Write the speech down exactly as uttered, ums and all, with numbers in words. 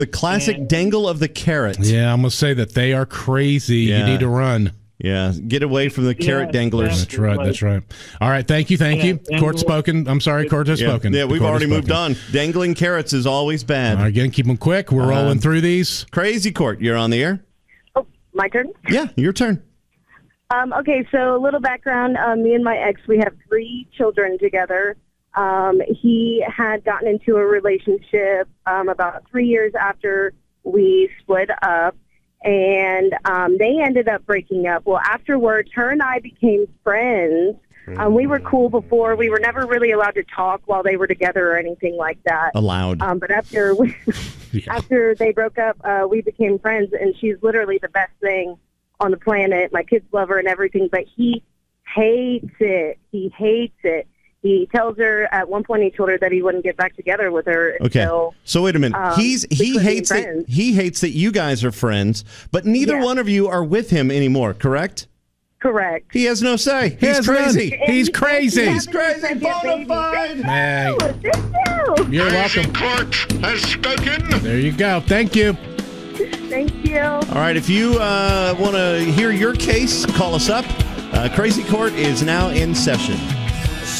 The classic and, dangle of the carrot. Yeah, I'm going to say that they are crazy. Yeah. You need to run. Yeah, get away from the carrot yeah, danglers. That's right, that's right. All right, thank you, thank yeah, you. Court spoken. I'm sorry, court has yeah, spoken. Yeah, we've already moved on. Dangling carrots is always bad. All right, again, keep them quick. We're um, rolling through these. Crazy Court, you're on the air. Oh, my turn? Yeah, your turn. Um, okay, so a little background. Um, me and my ex, we have three children together. Um, he had gotten into a relationship um, about three years after we split up. And um, they ended up breaking up. Well, afterwards, her and I became friends. Um, we were cool before. We were never really allowed to talk while they were together or anything like that. Allowed. Um, but after we, yeah. after they broke up, uh, we became friends. And she's literally the best thing on the planet. My kids love her and everything. But he hates it. He hates it. He tells her at one point he told her that he wouldn't get back together with her. Okay. Until, so wait a minute. Um, He's he hates that he hates that you guys are friends, but neither yeah. one of you are with him anymore. Correct? Correct. He has no say. He He's crazy. None. He's crazy. He's crazy. Bonafide. Hey. You're welcome. Court has spoken. There you go. Thank you. Thank you. All right. If you uh, want to hear your case, call us up. Uh, Crazy Court is now in session.